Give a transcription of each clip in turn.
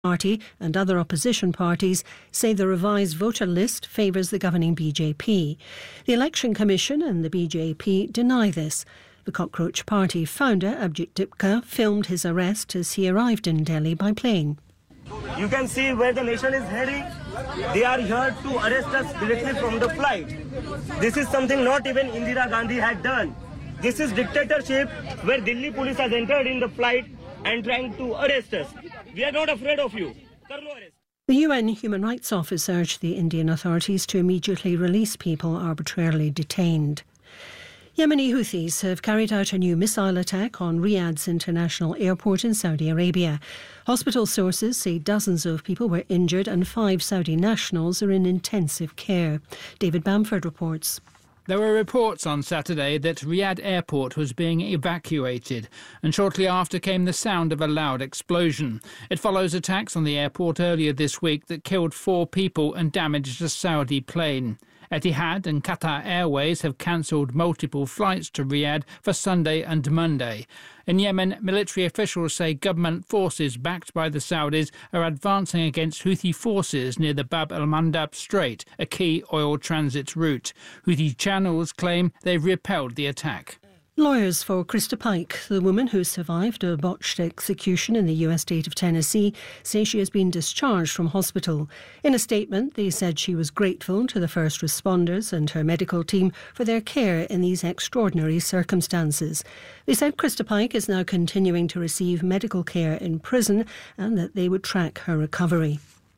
Party and other opposition parties say the revised voter list favours the governing BJP. The Election Commission and the BJP deny this. The Cockroach Party founder, Abhijit Dipka, filmed his arrest as he arrived in Delhi by plane. You can see where the nation is heading. They are here to arrest us directly from the flight. This is something not even Indira Gandhi had done. This is dictatorship where Delhi police has entered in the flight and trying to arrest us. We are not afraid of you. The UN Human Rights Office urged the Indian authorities to immediately release people arbitrarily detained. Yemeni Houthis have carried out a new missile attack on Riyadh's international airport in Saudi Arabia. Hospital sources say dozens of people were injured and 5 Saudi nationals are in intensive care. David Bamford reports. There were reports on Saturday that Riyadh Airport was being evacuated, and shortly after came the sound of a loud explosion. It follows attacks on the airport earlier this week that killed 4 people and damaged a Saudi plane. Etihad and Qatar Airways have cancelled multiple flights to Riyadh for Sunday and Monday. In Yemen, military officials say government forces backed by the Saudis are advancing against Houthi forces near the Bab el-Mandab Strait, a key oil transit route. Houthi channels claim they've repelled the attack. Lawyers for Krista Pike, the woman who survived a botched execution in the US state of Tennessee, say she has been discharged from hospital. In a statement, they said she was grateful to the first responders and her medical team for their care in these extraordinary circumstances. They said Krista Pike is now continuing to receive medical care in prison and that they would track her recovery.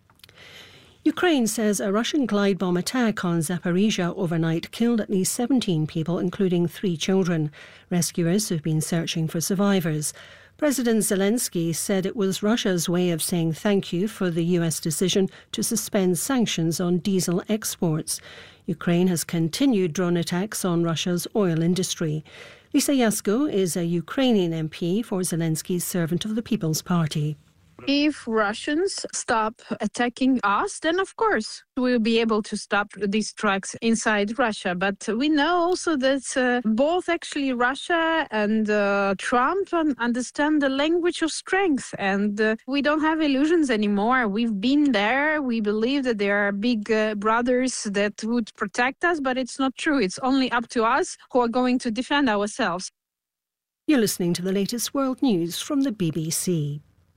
Ukraine says a Russian glide bomb attack on Zaporizhia overnight killed at least 17 people, including 3 children. Rescuers have been searching for survivors. President Zelensky said it was Russia's way of saying thank you for the US decision to suspend sanctions on diesel exports. Ukraine has continued drone attacks on Russia's oil industry. Lisa Yasko is a Ukrainian MP for Zelensky's Servant of the People's Party. If Russians stop attacking us, then of course we'll be able to stop these trucks inside Russia. But we know also that both actually Russia and Trump understand the language of strength, and we don't have illusions anymore. We've been there. We believe that there are big brothers that would protect us, but it's not true. It's only up to us who are going to defend ourselves. You're listening to the latest world news from the BBC.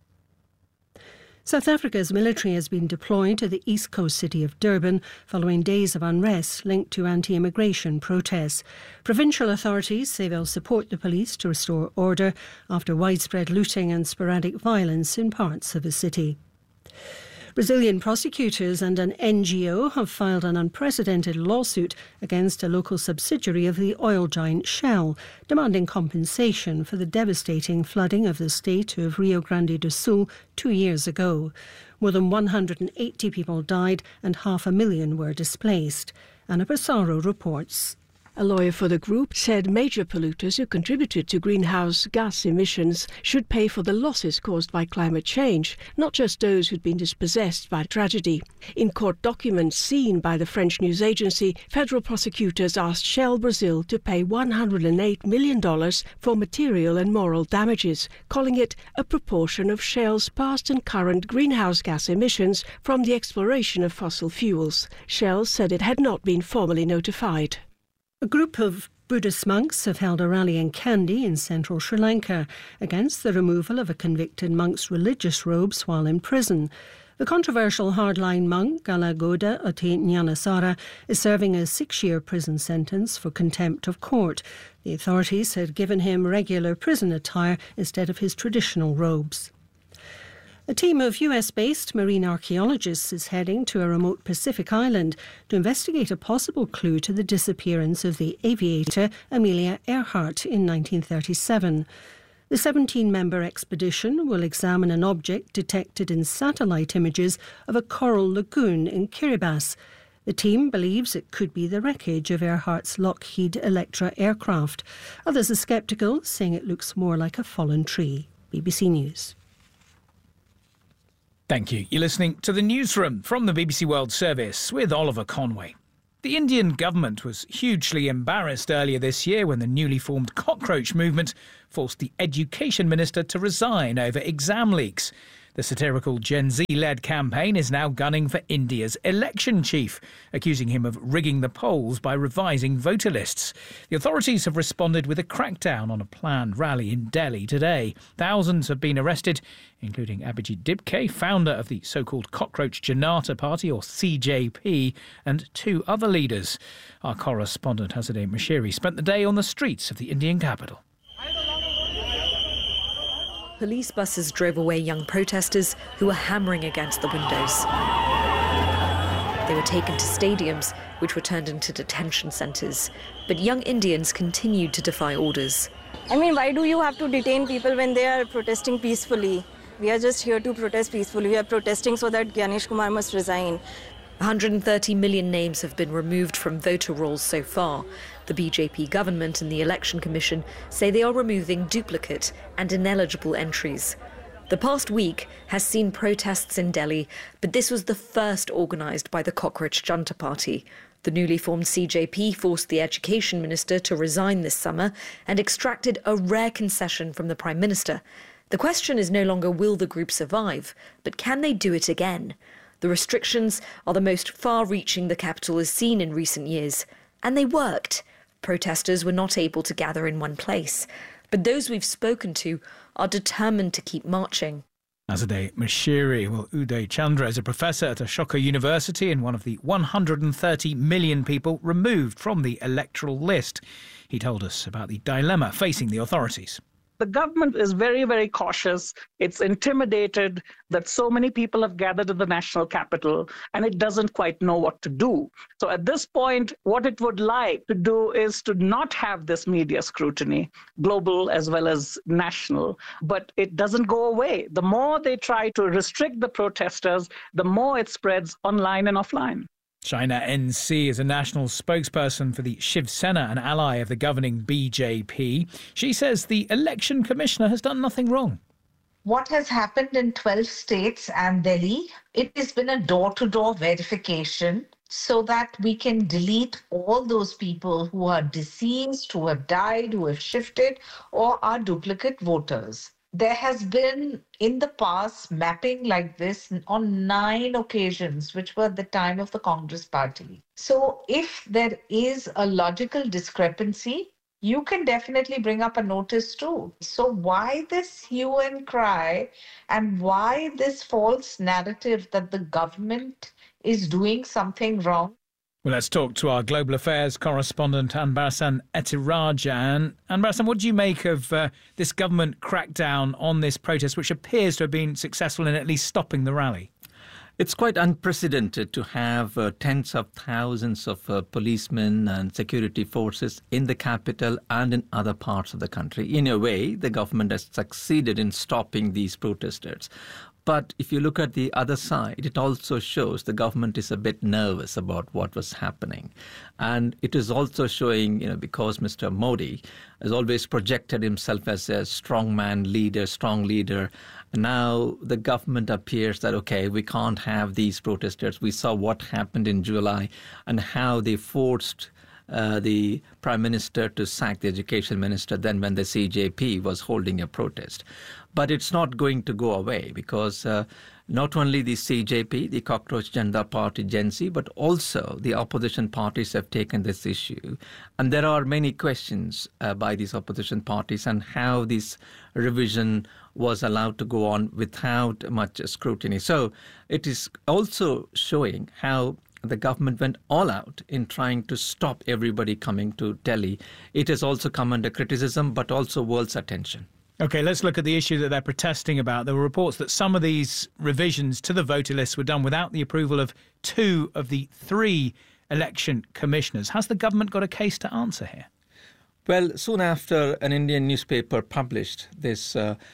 South Africa's military has been deployed to the east coast city of Durban following days of unrest linked to anti-immigration protests. Provincial authorities say they'll support the police to restore order after widespread looting and sporadic violence in parts of the city. Brazilian prosecutors and an NGO have filed an unprecedented lawsuit against a local subsidiary of the oil giant Shell, demanding compensation for the devastating flooding of the state of Rio Grande do Sul 2 years ago. More than 180 people died and 500,000 were displaced. Anna Passaro reports. A lawyer for the group said major polluters who contributed to greenhouse gas emissions should pay for the losses caused by climate change, not just those who'd been dispossessed by tragedy. In court documents seen by the French news agency, federal prosecutors asked Shell Brazil to pay $108 million for material and moral damages, calling it a proportion of Shell's past and current greenhouse gas emissions from the exploration of fossil fuels. Shell said it had not been formally notified. A group of Buddhist monks have held a rally in Kandy in central Sri Lanka against the removal of a convicted monk's religious robes while in prison. The controversial hardline monk, Galagoda Ati Nyanasara, is serving a 6-year prison sentence for contempt of court. The authorities had given him regular prison attire instead of his traditional robes. A team of US-based marine archaeologists is heading to a remote Pacific island to investigate a possible clue to the disappearance of the aviator Amelia Earhart in 1937. The 17-member expedition will examine an object detected in satellite images of a coral lagoon in Kiribati. The team believes it could be the wreckage of Earhart's Lockheed Electra aircraft. Others are sceptical, saying it looks more like a fallen tree. BBC News. Thank you. You're listening to the Newsroom from the BBC World Service with Oliver Conway. The Indian government was hugely embarrassed earlier this year when the newly formed Cockroach movement forced the Education Minister to resign over exam leaks. The satirical Gen Z-led campaign is now gunning for India's election chief, accusing him of rigging the polls by revising voter lists. The authorities have responded with a crackdown on a planned rally in Delhi today. Thousands have been arrested, including Abhijit Dipke, founder of the so-called Cockroach Janata Party, or CJP, and 2 other leaders. Our correspondent Hasadeh Mashiri spent the day on the streets of the Indian capital. Police buses drove away young protesters who were hammering against the windows. They were taken to stadiums, which were turned into detention centres. But young Indians continued to defy orders. I mean, why do you have to detain people when they are protesting peacefully? We are just here to protest peacefully. We are protesting so that Gyanesh Kumar must resign. 130 million names have been removed from voter rolls so far. The BJP government and the Election Commission say they are removing duplicate and ineligible entries. The past week has seen protests in Delhi, but this was the first organised by the Cockroach Janata Party. The newly formed CJP forced the Education Minister to resign this summer and extracted a rare concession from the Prime Minister. The question is no longer will the group survive, but can they do it again? The restrictions are the most far-reaching the capital has seen in recent years. And they worked. Protesters were not able to gather in one place. But those we've spoken to are determined to keep marching. Hasadeh Mashiri. Well, Uday Chandra is a professor at Ashoka University and one of the 130 million people removed from the electoral list. He told us about the dilemma facing the authorities. The government is very, very cautious. It's intimidated that so many people have gathered in the national capital and it doesn't quite know what to do. So at this point, what it would like to do is to not have this media scrutiny, global as well as national, but it doesn't go away. The more they try to restrict the protesters, the more it spreads online and offline. Shaina NC is a national spokesperson for the Shiv Sena, an ally of the governing BJP. She says the election commissioner has done nothing wrong. What has happened in 12 states and Delhi, it has been a door-to-door verification so that we can delete all those people who are deceased, who have died, who have shifted, or are duplicate voters. There has been, in the past, mapping like this on 9 occasions, which were at the time of the Congress party. So if there is a logical discrepancy, you can definitely bring up a notice too. So why this hue and cry, and why this false narrative that the government is doing something wrong? Well, let's talk to our global affairs correspondent, Anbarasan Ethirajan. Anbarasan, what do you make of this government crackdown on this protest, which appears to have been successful in at least stopping the rally? It's quite unprecedented to have tens of thousands of policemen and security forces in the capital and in other parts of the country. In a way, the government has succeeded in stopping these protesters. But if you look at the other side, it also shows the government is a bit nervous about what was happening. And it is also showing, because Mr. Modi has always projected himself as a strong leader. Now the government appears that, okay, we can't have these protesters. We saw what happened in July and how they forced the Prime Minister to sack the Education Minister then when the CJP was holding a protest. But it's not going to go away because not only the CJP, the Cockroach Janata Party, Gen Z, but also the opposition parties have taken this issue. And there are many questions by these opposition parties on how this revision was allowed to go on without much scrutiny. So it is also showing how the government went all out in trying to stop everybody coming to Delhi. It has also come under criticism, but also world's attention. OK, let's look at the issue that they're protesting about. There were reports that some of these revisions to the voter list were done without the approval of 2 of the 3 election commissioners. Has the government got a case to answer here? Well, soon after an Indian newspaper published this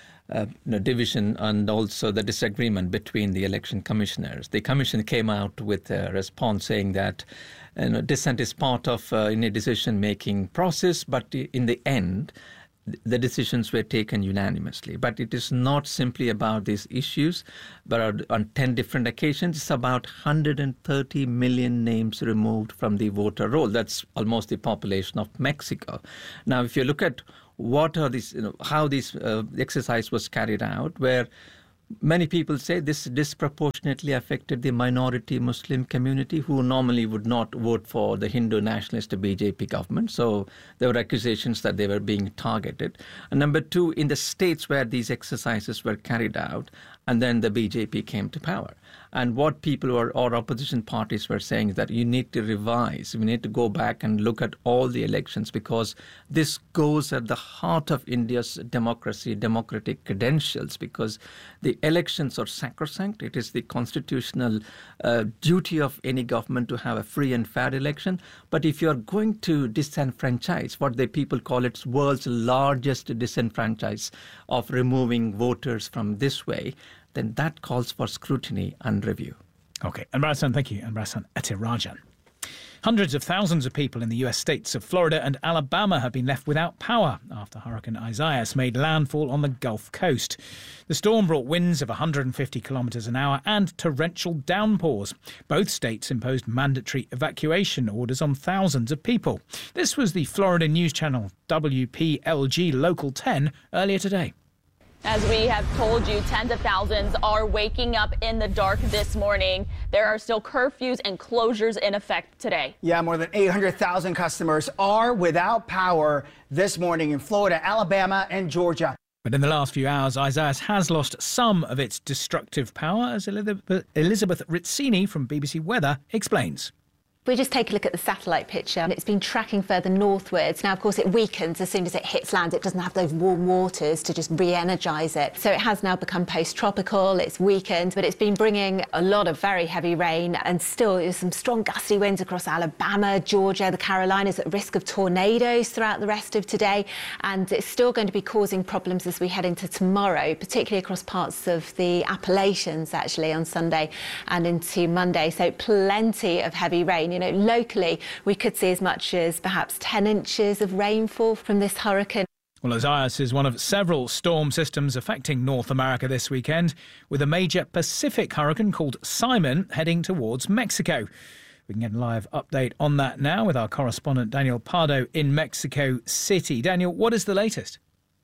division and also the disagreement between the election commissioners, the commission came out with a response saying that dissent is part of any decision-making process, but in the end, the decisions were taken unanimously. But it is not simply about these issues, but on 10 different occasions, it's about 130 million names removed from the voter roll. That's almost the population of Mexico. Now, if you look at what are these, how this exercise was carried out, where Many people say this disproportionately affected the minority Muslim community who normally would not vote for the Hindu nationalist BJP government. So there were accusations that they were being targeted. And number two, in the states where these exercises were carried out, and then the BJP came to power. And what people or opposition parties were saying is that you need to revise, we need to go back and look at all the elections, because this goes at the heart of India's democracy, democratic credentials, because the elections are sacrosanct. It is the constitutional duty of any government to have a free and fair election. But if you're going to disenfranchise, what the people call it's world's largest disenfranchise of removing voters from this way, then that calls for scrutiny and review. OK, Anbarasan, thank you. Anbarasan Ethirajan. Hundreds of thousands of people in the US states of Florida and Alabama have been left without power after Hurricane Isaias made landfall on the Gulf Coast. The storm brought winds of 150 kilometres an hour and torrential downpours. Both states imposed mandatory evacuation orders on thousands of people. This was the Florida news channel WPLG Local 10 earlier today. As we have told you, tens of thousands are waking up in the dark this morning. There are still curfews and closures in effect today. Yeah, more than 800,000 customers are without power this morning in Florida, Alabama, and Georgia. But in the last few hours, Isaias has lost some of its destructive power, as Elizabeth Rizzini from BBC Weather explains. We just take a look at the satellite picture, and it's been tracking further northwards. Now, of course, it weakens as soon as it hits land. It doesn't have those warm waters to just re-energise it. So it has now become post-tropical, it's weakened, but it's been bringing a lot of very heavy rain, and still there's some strong gusty winds across Alabama, Georgia, the Carolinas, at risk of tornadoes throughout the rest of today. And it's still going to be causing problems as we head into tomorrow, particularly across parts of the Appalachians, actually, on Sunday and into Monday. So plenty of heavy rain. You know, locally, we could see as much as perhaps 10 inches of rainfall from this hurricane. Well, Isaias is one of several storm systems affecting North America this weekend, with a major Pacific hurricane called Simon heading towards Mexico. We can get a live update on that now with our correspondent Daniel Pardo in Mexico City. Daniel, what is the latest?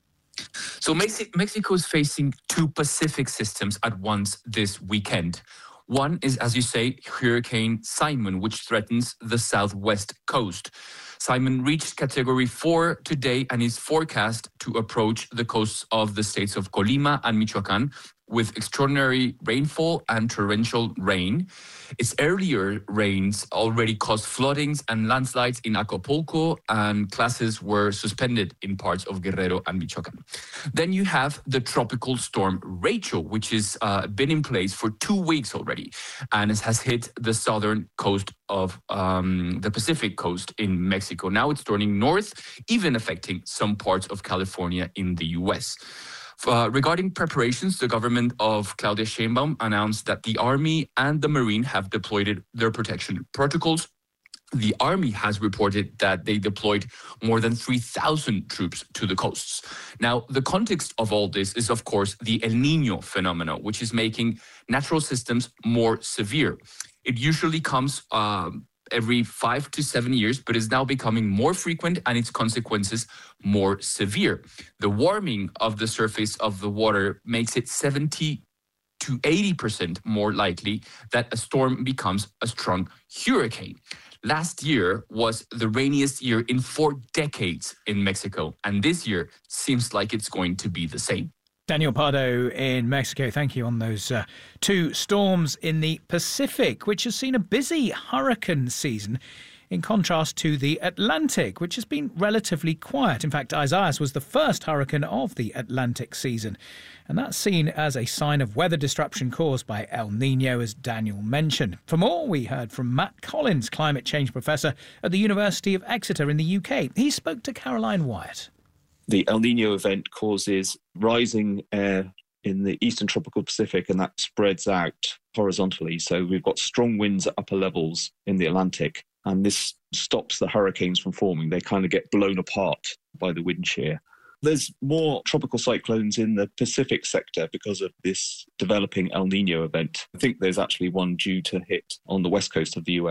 So Mexico is facing two Pacific systems at once this weekend. One is, as you say, Hurricane Simon, which threatens the southwest coast. Simon reached Category 4 today and is forecast to approach the coasts of the states of Colima and Michoacán with extraordinary rainfall and torrential rain. Its earlier rains already caused floodings and landslides in Acapulco, and classes were suspended in parts of Guerrero and Michoacán. Then you have the tropical storm Rachel, which has been in place for 2 weeks already, and it has hit the southern coast of the Pacific coast in Mexico. Now it's turning north, even affecting some parts of California in the U.S. Regarding preparations, the government of Claudia Sheinbaum announced that the Army and the Marine have deployed their protection protocols. The Army has reported that they deployed more than 3,000 troops to the coasts. Now, the context of all this is, of course, the El Niño phenomenon, which is making natural systems more severe. It usually comes every 5 to 7 years, but is now becoming more frequent and its consequences more severe. The warming of the surface of the water makes it 70 to 80% more likely that a storm becomes a strong hurricane. Last year was the rainiest year in 4 decades in Mexico, and this year seems like it's going to be the same. Daniel Pardo in Mexico, thank you on those two storms in the Pacific, which has seen a busy hurricane season in contrast to the Atlantic, which has been relatively quiet. In fact, Isaias was the first hurricane of the Atlantic season, and that's seen as a sign of weather disruption caused by El Niño, as Daniel mentioned. For more, we heard from Matt Collins, climate change professor at the University of Exeter in the UK. He spoke to Caroline Wyatt. The El Niño event causes rising air in the eastern tropical Pacific, and that spreads out horizontally. So we've got strong winds at upper levels in the Atlantic, and this stops the hurricanes from forming. They kind of get blown apart by the wind shear. There's more tropical cyclones in the Pacific sector because of this developing El Niño event. I think there's actually one due to hit on the west coast of the US.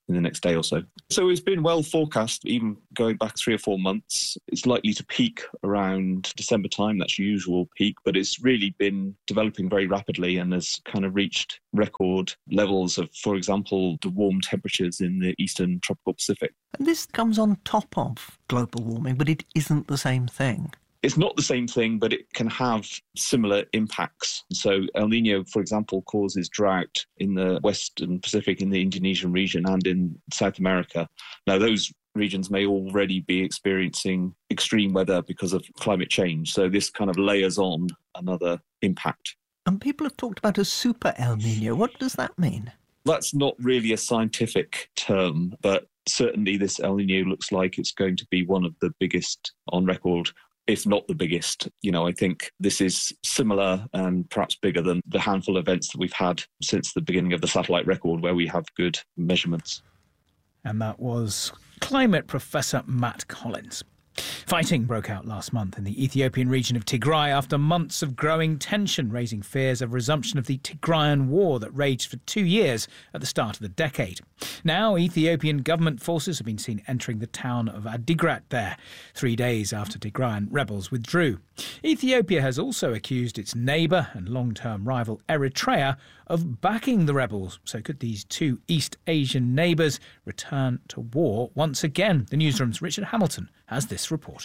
in the next day or so. So it's been well forecast, even going back 3 or 4 months. It's likely to peak around December time. That's usual peak, but it's really been developing very rapidly and has kind of reached record levels of, for example, the warm temperatures in the eastern tropical Pacific. And this comes on top of global warming, but it isn't the same thing. It's not the same thing, but it can have similar impacts. So El Niño, for example, causes drought in the Western Pacific, in the Indonesian region and in South America. Now, those regions may already be experiencing extreme weather because of climate change. So this kind of layers on another impact. And people have talked about a super El Niño. What does that mean? That's not really a scientific term, but certainly this El Niño looks like it's going to be one of the biggest on record, if not the biggest. I think this is similar and perhaps bigger than the handful of events that we've had since the beginning of the satellite record, where we have good measurements. And that was climate professor Matt Collins. Fighting broke out last month in the Ethiopian region of Tigray after months of growing tension, raising fears of resumption of the Tigrayan war that raged for 2 years at the start of the decade. Now, Ethiopian government forces have been seen entering the town of Adigrat there, 3 days after Tigrayan rebels withdrew. Ethiopia has also accused its neighbour and long-term rival Eritrea of backing the rebels. So could these two East Asian neighbours return to war once again? The Newsroom's Richard Hamilton has this report.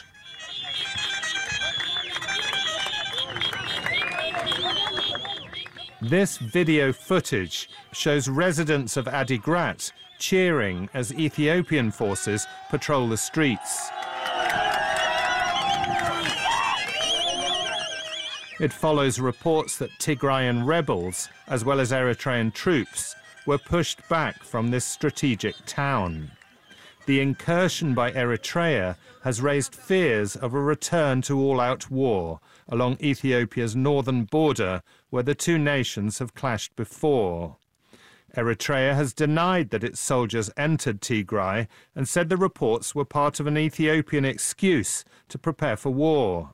This video footage shows residents of Adigrat cheering as Ethiopian forces patrol the streets. It follows reports that Tigrayan rebels, as well as Eritrean troops, were pushed back from this strategic town. The incursion by Eritrea has raised fears of a return to all-out war along Ethiopia's northern border, where the two nations have clashed before. Eritrea has denied that its soldiers entered Tigray and said the reports were part of an Ethiopian excuse to prepare for war.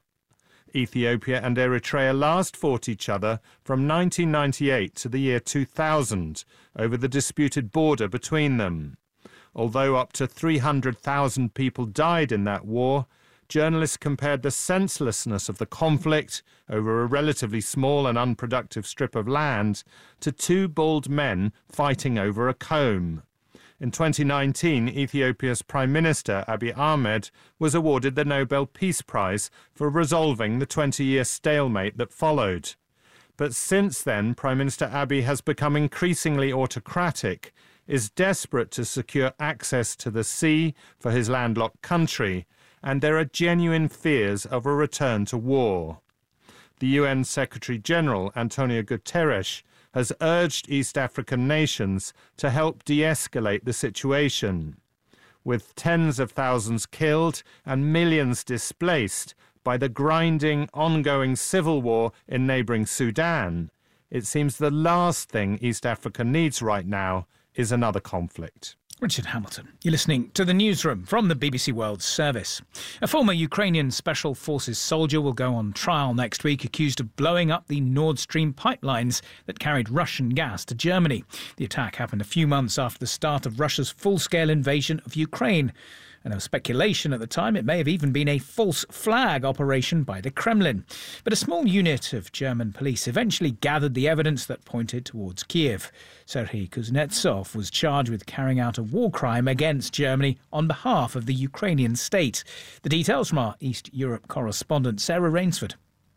Ethiopia and Eritrea last fought each other from 1998 to the year 2000 over the disputed border between them. Although up to 300,000 people died in that war, journalists compared the senselessness of the conflict over a relatively small and unproductive strip of land to two bald men fighting over a comb. In 2019, Ethiopia's Prime Minister, Abiy Ahmed, was awarded the Nobel Peace Prize for resolving the 20-year stalemate that followed. But since then, Prime Minister Abiy has become increasingly autocratic, is desperate to secure access to the sea for his landlocked country, and there are genuine fears of a return to war. The UN Secretary-General, Antonio Guterres, has urged East African nations to help de-escalate the situation. With tens of thousands killed and millions displaced by the grinding, ongoing civil war in neighbouring Sudan, it seems the last thing East Africa needs right now is another conflict. Richard Hamilton. You're listening to The Newsroom from the BBC World Service. A former Ukrainian Special Forces soldier will go on trial next week, accused of blowing up the Nord Stream pipelines that carried Russian gas to Germany. The attack happened a few months after the start of Russia's full-scale invasion of Ukraine. And there was speculation at the time it may have even been a false flag operation by the Kremlin. But a small unit of German police eventually gathered the evidence that pointed towards Kiev. Serhiy Kuznetsov was charged with carrying out a war crime against Germany on behalf of the Ukrainian state. The details from our East Europe correspondent Sarah Rainsford.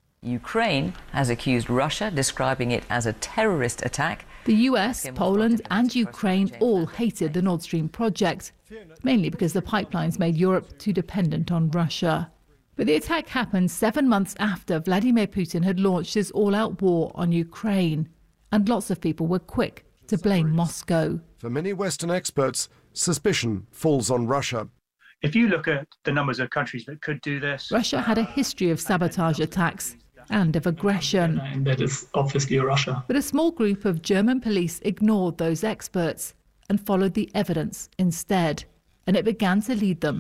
Ukraine has accused Russia, describing it as a terrorist attack. The US, Poland and Ukraine all hated the Nord Stream project, mainly because the pipelines made Europe too dependent on Russia. But the attack happened 7 months after Vladimir Putin had launched his all-out war on Ukraine, and lots of people were quick to blame Moscow. For many Western experts, suspicion falls on Russia. If you look at the numbers of countries that could do this... Russia had a history of sabotage attacks and of aggression. And that is obviously Russia. But a small group of German police ignored those experts and followed the evidence instead. And it began to lead them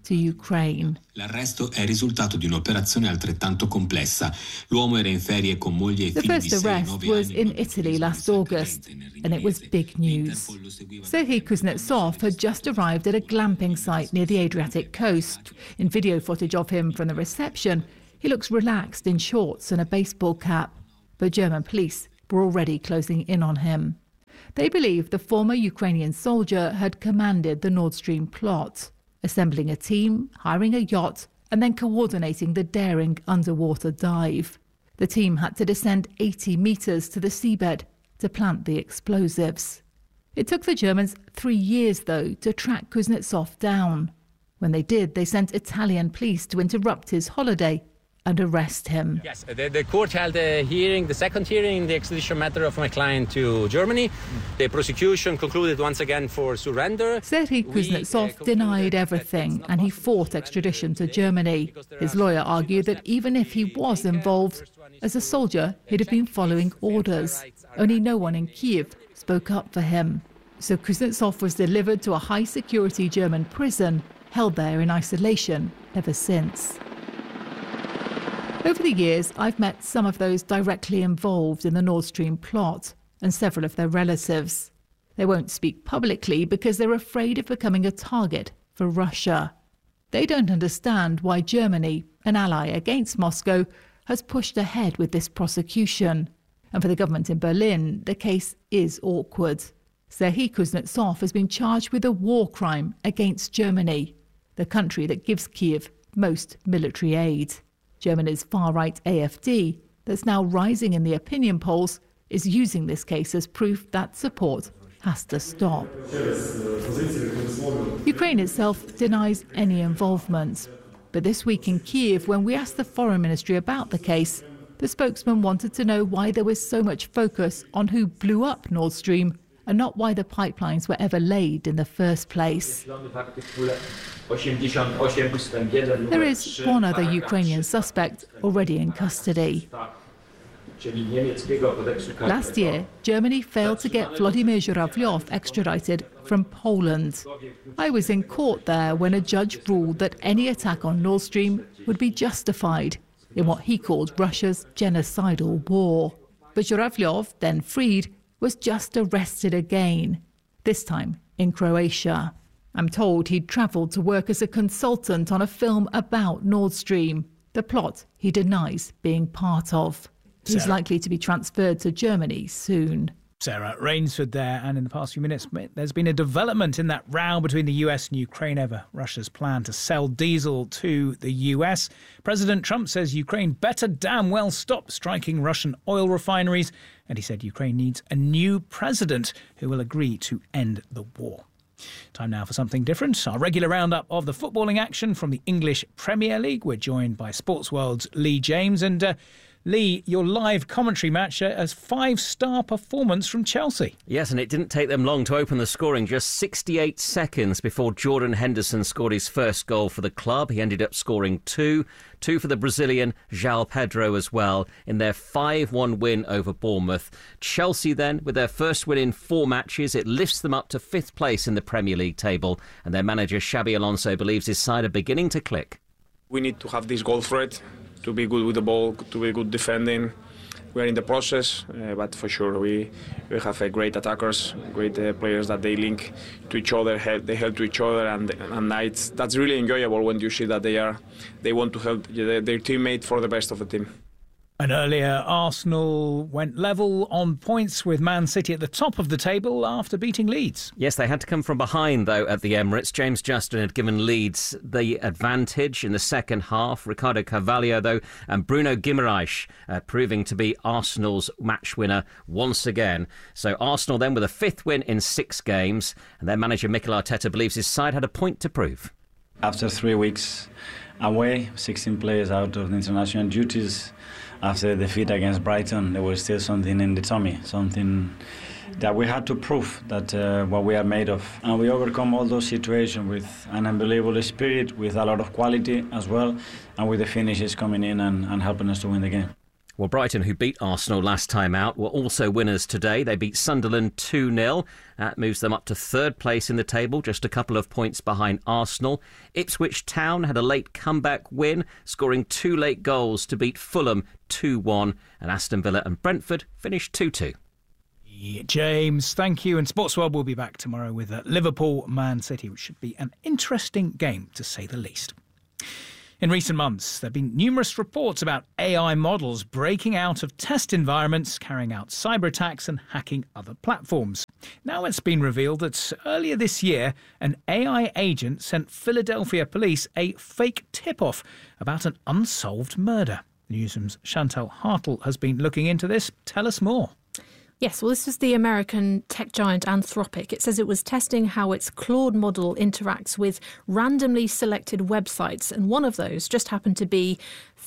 to Ukraine. L'arresto è risultato di un'operazione altrettanto complessa. L'uomo era in ferie con moglie e The figli di first 6 e arrest 9 was anni. in Italy last August, and it was big news. Serhiy Kuznetsov had just arrived at a glamping site near the Adriatic coast. In video footage of him from the reception, he looks relaxed in shorts and a baseball cap. But German police were already closing in on him. They believe the former Ukrainian soldier had commanded the Nord Stream plot, assembling a team, hiring a yacht, and then coordinating the daring underwater dive. The team had to descend 80 metres to the seabed to plant the explosives. It took the Germans 3 years, though, to track Kuznetsov down. When they did, they sent Italian police to interrupt his holiday and arrest him. Yes, the court held a hearing, the second hearing in the extradition matter of my client to Germany. The prosecution concluded once again for surrender. Serhiy Kuznetsov denied everything and he fought extradition to Germany. His lawyer argued that even if he was involved, as a soldier, he'd have been following orders. Only no one in Kyiv spoke up for him. So Kuznetsov was delivered to a high-security German prison, held there in isolation ever since. Over the years, I've met some of those directly involved in the Nord Stream plot and several of their relatives. They won't speak publicly because they're afraid of becoming a target for Russia. They don't understand why Germany, an ally against Moscow, has pushed ahead with this prosecution. And for the government in Berlin, the case is awkward. Serhiy Kuznetsov has been charged with a war crime against Germany, the country that gives Kyiv most military aid. Germany's far-right AfD, that's now rising in the opinion polls, is using this case as proof that support has to stop. Ukraine itself denies any involvement. But this week in Kyiv, when we asked the Foreign Ministry about the case, the spokesman wanted to know why there was so much focus on who blew up Nord Stream and not why the pipelines were ever laid in the first place. There is one other Ukrainian suspect already in custody. Last year, Germany failed to get Vladimir Zhuravlyov extradited from Poland. I was in court there when a judge ruled that any attack on Nord Stream would be justified in what he called Russia's genocidal war. But Zhuravlyov, then freed, was just arrested again, this time in Croatia. I'm told he'd travelled to work as a consultant on a film about Nord Stream, the plot he denies being part of. He's likely to be transferred to Germany soon. Sarah Rainsford there, and in the past few minutes there's been a development in that row between the US and Ukraine over Russia's plan to sell diesel to the US. President Trump says Ukraine better damn well stop striking Russian oil refineries, and he said Ukraine needs a new president who will agree to end the war. Time now for something different. Our regular roundup of the footballing action from the English Premier League. We're joined by Sportsworld's Lee James. And Lee, your live commentary match, a 5-star performance from Chelsea. Yes, and it didn't take them long to open the scoring, just 68 seconds before Jordan Henderson scored his first goal for the club. He ended up scoring two for the Brazilian João Pedro as well in their 5-1 win over Bournemouth. Chelsea then, with their first win in 4 matches, it lifts them up to 5th place in the Premier League table, and their manager Xabi Alonso believes his side are beginning to click. We need to have this goal threat, to be good with the ball, to be good defending. We're in the process, but for sure we have great attackers, great players that they link to each other, they help to each other, and that's really enjoyable when you see that they want to help their teammate for the best of the team. And earlier, Arsenal went level on points with Man City at the top of the table after beating Leeds. Yes, they had to come from behind, though, at the Emirates. James Justin had given Leeds the advantage in the second half. Ricardo Carvalho, though, and Bruno Guimaraes proving to be Arsenal's match winner once again. So Arsenal then with a 5th win in 6 games, and their manager Mikel Arteta believes his side had a point to prove. After 3 weeks away, 16 players out of the international duties, after the defeat against Brighton, there was still something in the tummy, something that we had to prove that what we are made of. And we overcome all those situations with an unbelievable spirit, with a lot of quality as well, and with the finishes coming in and helping us to win the game. Well, Brighton, who beat Arsenal last time out, were also winners today. They beat Sunderland 2-0. That moves them up to third place in the table, just a couple of points behind Arsenal. Ipswich Town had a late comeback win, scoring 2 late goals to beat Fulham 2-1. And Aston Villa and Brentford finished 2-2. Yeah, James, thank you. And Sports World will be back tomorrow with Liverpool-Man City, which should be an interesting game, to say the least. In recent months, there have been numerous reports about AI models breaking out of test environments, carrying out cyber attacks and hacking other platforms. Now it's been revealed that earlier this year, an AI agent sent Philadelphia police a fake tip-off about an unsolved murder. The newsroom's Chantal Hartle has been looking into this. Tell us more. Yes, well, this was the American tech giant Anthropic. It says it was testing how its Claude model interacts with randomly selected websites, and one of those just happened to be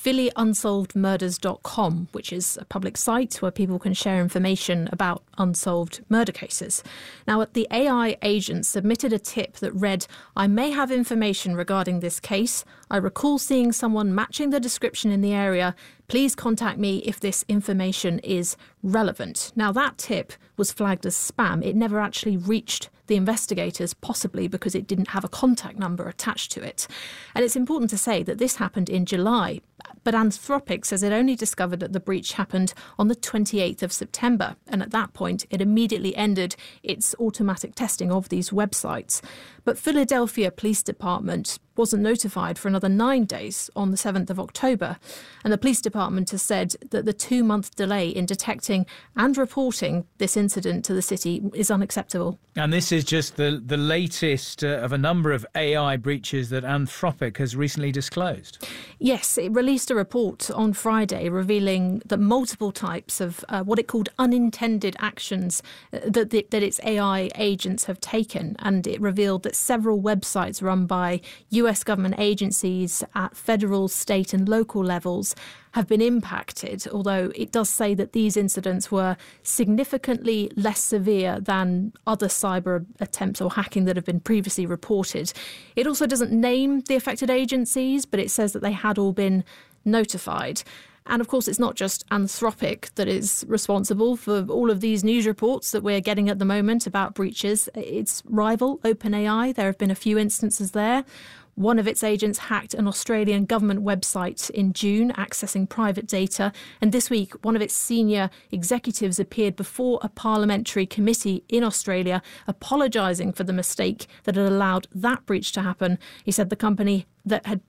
PhillyUnsolvedMurders.com, which is a public site where people can share information about unsolved murder cases. Now, the AI agent submitted a tip that read, "I may have information regarding this case. I recall seeing someone matching the description in the area. Please contact me if this information is relevant." Now, that tip was flagged as spam. It never actually reached the investigators, possibly because it didn't have a contact number attached to it. And it's important to say that this happened in July, but Anthropic says it only discovered that the breach happened on the 28th of September. And at that point, it immediately ended its automatic testing of these websites. But Philadelphia Police Department wasn't notified for another 9 days on the 7th of October. And the police department has said that the 2-month delay in detecting and reporting this incident to the city is unacceptable. And this is just the latest of a number of AI breaches that Anthropic has recently disclosed. Yes, it released a report on Friday revealing that multiple types of what it called unintended actions that its AI agents have taken. And it revealed that several websites run by US government agencies at federal, state and local levels have been impacted, although it does say that these incidents were significantly less severe than other cyber attempts or hacking that have been previously reported. It also doesn't name the affected agencies, but it says that they had all been notified. And of course, it's not just Anthropic that is responsible for all of these news reports that we're getting at the moment about breaches. Its rival, OpenAI, there have been a few instances there. One of its agents hacked an Australian government website in June, accessing private data. And this week, one of its senior executives appeared before a parliamentary committee in Australia, apologising for the mistake that had allowed that breach to happen. He said the company had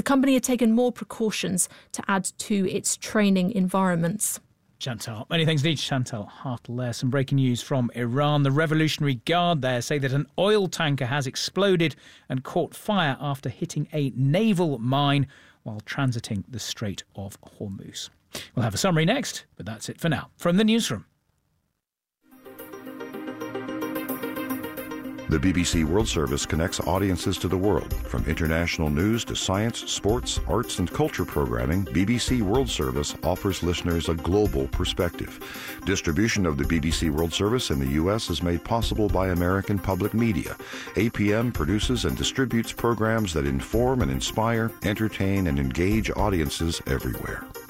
taken more precautions to add to its training environments. Chantal, many thanks indeed, Chantal Hartle there. Some breaking news from Iran. The Revolutionary Guard there say that an oil tanker has exploded and caught fire after hitting a naval mine while transiting the Strait of Hormuz. We'll have a summary next, but that's it for now. From the newsroom. The BBC World Service connects audiences to the world. From international news to science, sports, arts and culture programming, BBC World Service offers listeners a global perspective. Distribution of the BBC World Service in the U.S. is made possible by American Public Media. APM produces and distributes programs that inform and inspire, entertain and engage audiences everywhere.